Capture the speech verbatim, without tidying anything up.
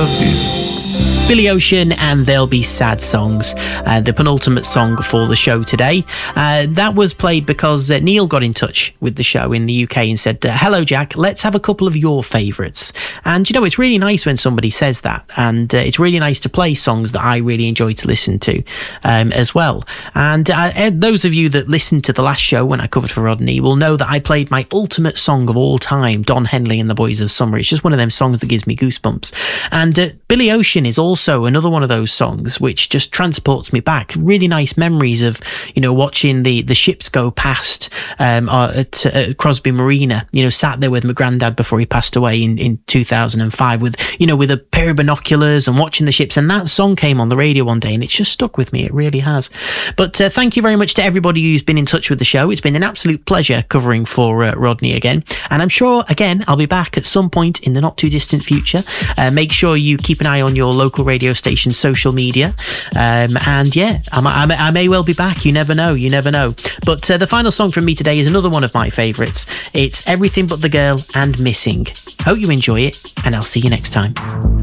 love you. Billy Ocean and There'll Be Sad Songs, uh, the penultimate song for the show today. Uh, that was played because uh, Neil got in touch with the show in the U K and said, uh, hello, Jack, let's have a couple of your favourites. And, you know, it's really nice when somebody says that. And uh, it's really nice to play songs that I really enjoy to listen to um, as well. And uh, those of you that listened to the last show when I covered for Rodney will know that I played my ultimate song of all time, Don Henley and the Boys of Summer. It's just one of them songs that gives me goosebumps. And uh, Billy Ocean is also Also, another one of those songs which just transports me back. Really nice memories of, you know, watching the, the ships go past um, at, at Crosby Marina. You know, sat there with my granddad before he passed away in, in two thousand five with, you know, with a pair of binoculars and watching the ships. And that song came on the radio one day and it's just stuck with me. It really has. But uh, thank you very much to everybody who's been in touch with the show. It's been an absolute pleasure covering for uh, Rodney again. And I'm sure, again, I'll be back at some point in the not too distant future. Uh, make sure you keep an eye on your local radio station social media, um, and yeah, I, I, I may well be back. You never know, you never know. But uh, the final song from me today is another one of my favourites. It's Everything But the Girl and Missing. Hope you enjoy it, and I'll see you next time.